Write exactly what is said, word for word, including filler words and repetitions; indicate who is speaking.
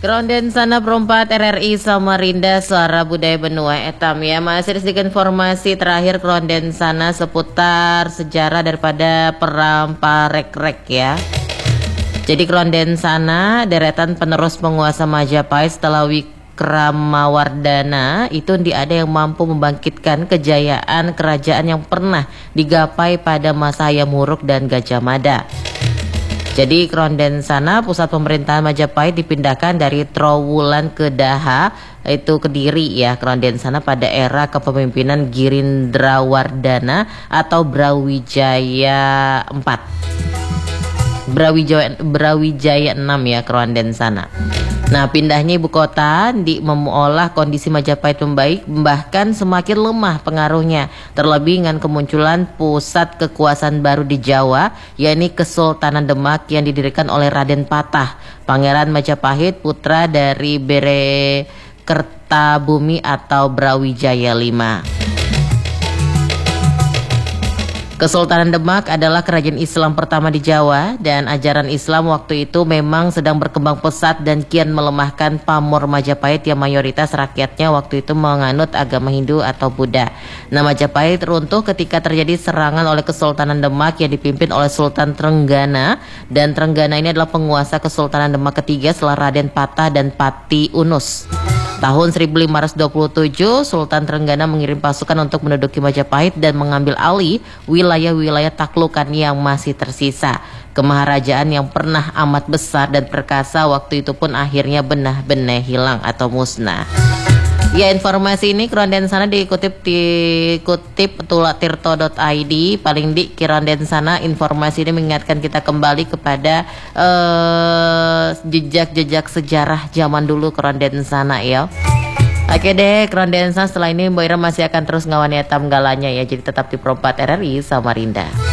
Speaker 1: Keronden sana perempat R R I Samarinda Suara Budaya Benua Etam ya. Masih sedikit informasi terakhir Keronden sana seputar sejarah daripada perang Parek-Rek ya. Jadi Keronden sana deretan penerus penguasa Majapahit setelah Wikramawardhana itu tidak ada yang mampu membangkitkan kejayaan kerajaan yang pernah digapai pada masa Hayam Wuruk dan Gajah Mada. Jadi Keronden sana pusat pemerintahan Majapahit dipindahkan dari Trowulan ke Daha, itu Kediri ya. Keronden sana pada era kepemimpinan Girindrawardhana atau Brawijaya empat. Brawijaya, Brawijaya enam ya Keronden sana. Nah, pindahnya ibu kota di mengolah kondisi Majapahit membaik, bahkan semakin lemah pengaruhnya, terlebih dengan kemunculan pusat kekuasaan baru di Jawa, yakni Kesultanan Demak yang didirikan oleh Raden Patah, Pangeran Majapahit, putra dari Bere Kertabumi atau Brawijaya lima. Kesultanan Demak adalah kerajaan Islam pertama di Jawa dan ajaran Islam waktu itu memang sedang berkembang pesat dan kian melemahkan pamor Majapahit yang mayoritas rakyatnya waktu itu menganut agama Hindu atau Buddha. Nah, Majapahit runtuh ketika terjadi serangan oleh Kesultanan Demak yang dipimpin oleh Sultan Trenggana, dan Trenggana ini adalah penguasa Kesultanan Demak ketiga setelah Raden Patah dan Pati Unus. Tahun seribu lima ratus dua puluh tujuh, Sultan Trenggana mengirim pasukan untuk menduduki Majapahit dan mengambil alih wilayah-wilayah taklukan yang masih tersisa. Kemaharajaan yang pernah amat besar dan perkasa waktu itu pun akhirnya benar-benar hilang atau musnah. Ya, informasi ini Keronden sana dikutip dikutip petulatirto dot i d. Paling di Keronden sana informasi ini mengingatkan kita kembali kepada uh, jejak-jejak sejarah zaman dulu Keronden sana ya. Oke deh, Keronden sana setelah ini Mbak Ira masih akan terus ngawani etam galanya ya. Jadi tetap di Perempat R R I Samarinda.